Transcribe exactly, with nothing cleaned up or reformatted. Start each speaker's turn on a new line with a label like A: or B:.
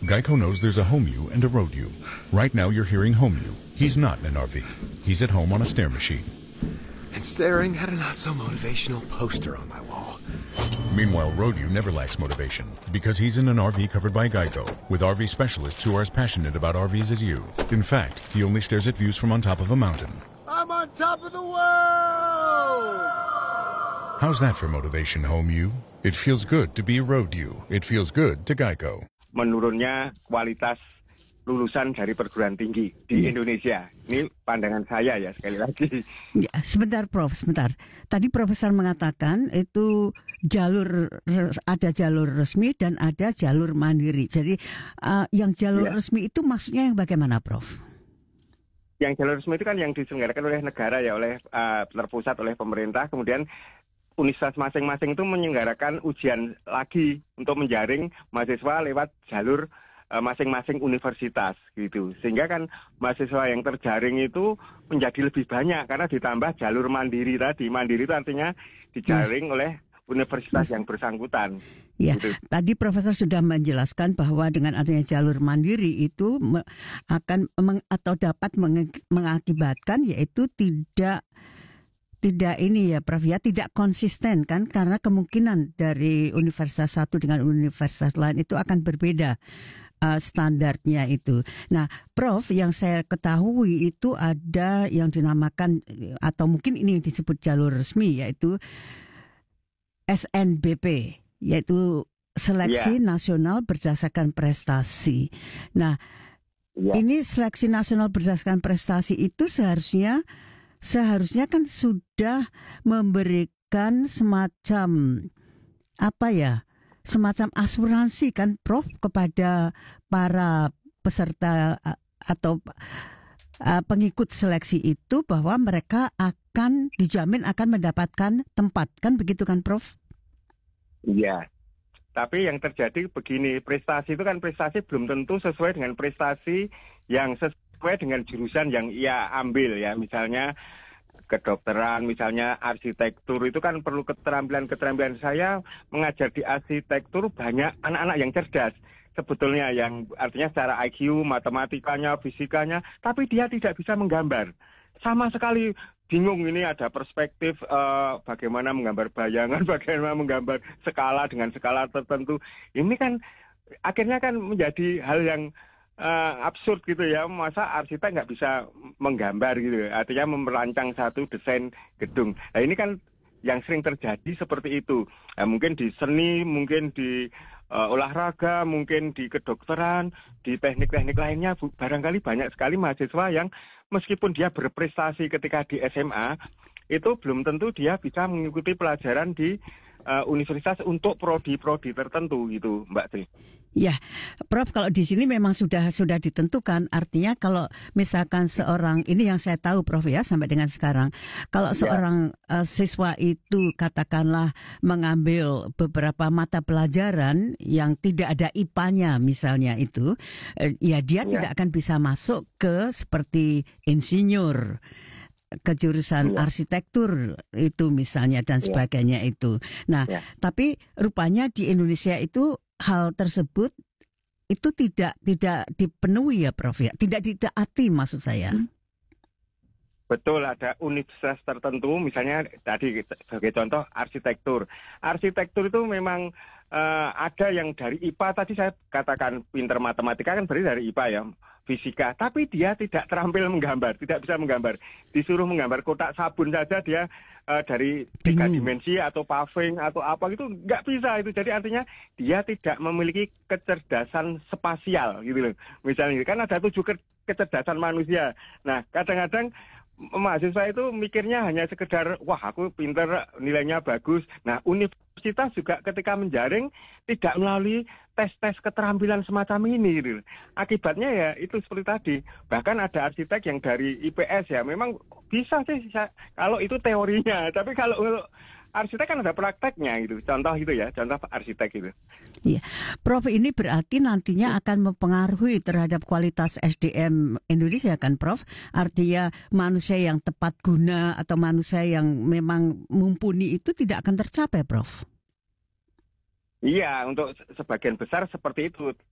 A: Geico knows there's a home you and a road you. Right now you're hearing home you. He's not in an R V. He's at home on a stair machine.
B: And staring at a not-so-motivational poster on my wall.
A: Meanwhile, Road-U never lacks motivation because he's in an R V covered by Geico with R V specialists who are as passionate about R Vs as you. In fact, he only stares at views from on top of a mountain.
B: I'm on top of the world!
A: How's that for motivation, Home U? It feels good to be Road-U. It feels good to Geico.
C: Menurunnya kualitas lulusan dari perguruan tinggi di
D: ya.
C: Indonesia. Ini pandangan saya ya sekali lagi.
D: Ya, sebentar Prof, sebentar. Tadi Profesor mengatakan itu jalur ada jalur resmi dan ada jalur mandiri. Jadi uh, yang jalur ya. resmi itu maksudnya yang bagaimana, Prof?
C: Yang jalur resmi itu kan yang diselenggarakan oleh negara ya, oleh uh, terpusat oleh pemerintah. Kemudian universitas masing-masing itu menyelenggarakan ujian lagi untuk menjaring mahasiswa lewat jalur uh, masing-masing universitas gitu. Sehingga kan mahasiswa yang terjaring itu menjadi lebih banyak karena ditambah jalur mandiri tadi. Mandiri itu artinya dijaring hmm. oleh universitas yang bersangkutan.
D: Ya,
C: gitu.
D: Tadi Profesor sudah menjelaskan bahwa dengan adanya jalur mandiri itu me- akan meng- atau dapat meng- mengakibatkan yaitu tidak tidak ini ya Prof ya, tidak konsisten kan, karena kemungkinan dari universitas satu dengan universitas lain itu akan berbeda uh, standarnya itu. Nah Prof, yang saya ketahui itu ada yang dinamakan atau mungkin ini yang disebut jalur resmi yaitu S N B P, yaitu Seleksi yeah. Nasional Berdasarkan Prestasi. Nah yeah. ini Seleksi Nasional Berdasarkan Prestasi itu seharusnya Seharusnya kan sudah memberikan semacam apa ya, semacam asuransi kan Prof kepada para peserta atau uh, pengikut seleksi itu bahwa mereka akan dijamin akan mendapatkan tempat, kan begitu kan Prof?
C: Iya. Tapi yang terjadi begini, prestasi itu kan prestasi belum tentu sesuai dengan prestasi yang sesuai sesuai dengan jurusan yang ia ambil ya, misalnya kedokteran, misalnya arsitektur, itu kan perlu keterampilan-keterampilan. Saya mengajar di arsitektur banyak anak-anak yang cerdas sebetulnya, yang artinya secara I Q, matematikanya, fisikanya, tapi dia tidak bisa menggambar. Sama sekali bingung, ini ada perspektif uh, bagaimana menggambar bayangan, bagaimana menggambar skala dengan skala tertentu. Ini kan akhirnya kan menjadi hal yang Uh, absurd gitu ya, masa arsitek nggak bisa menggambar gitu, artinya merancang satu desain gedung. Nah ini kan yang sering terjadi seperti itu. Nah, mungkin di seni, mungkin di uh, olahraga, mungkin di kedokteran, di teknik-teknik lainnya, bu, barangkali banyak sekali mahasiswa yang meskipun dia berprestasi ketika di S M A, itu belum tentu dia bisa mengikuti pelajaran di uh, universitas untuk prodi-prodi tertentu gitu, Mbak Tri.
D: Ya, Prof, kalau di sini memang sudah sudah ditentukan, artinya kalau misalkan seorang, ini yang saya tahu Prof ya sampai dengan sekarang, kalau ya. seorang uh, siswa itu katakanlah mengambil beberapa mata pelajaran yang tidak ada I P A-nya misalnya itu, uh, ya dia ya. tidak akan bisa masuk ke seperti insinyur, ke jurusan ya. arsitektur itu misalnya dan sebagainya ya. itu. Nah, ya. tapi rupanya di Indonesia itu hal tersebut itu tidak tidak dipenuhi ya Prof ya, tidak ditaati maksud saya. Hmm.
C: Betul, ada universitas tertentu, misalnya tadi sebagai contoh arsitektur. Arsitektur itu memang uh, ada yang dari I P A, tadi saya katakan pinter matematika kan berarti dari I P A ya, fisika, tapi dia tidak terampil menggambar, tidak bisa menggambar. Disuruh menggambar kotak sabun saja dia uh, dari tiga dimensi atau paving atau apa gitu nggak bisa itu. Jadi artinya dia tidak memiliki kecerdasan spasial gitu loh. Misalnya kan ada tujuh ke- kecerdasan manusia. Nah kadang-kadang mahasiswa itu mikirnya hanya sekedar, wah aku pinter, nilainya bagus. Nah universitas juga ketika menjaring tidak melalui tes-tes keterampilan semacam ini gitu. Akibatnya ya itu seperti tadi, bahkan ada arsitek yang dari I P S ya, memang bisa sih kalau itu teorinya, tapi kalau arsitek kan ada prakteknya gitu. Contoh itu ya, contoh arsitek itu.
D: Iya, Prof, ini berarti nantinya akan mempengaruhi terhadap kualitas S D M Indonesia kan, Prof? Artinya manusia yang tepat guna atau manusia yang memang mumpuni itu tidak akan tercapai, Prof?
C: Iya, untuk sebagian besar seperti itu.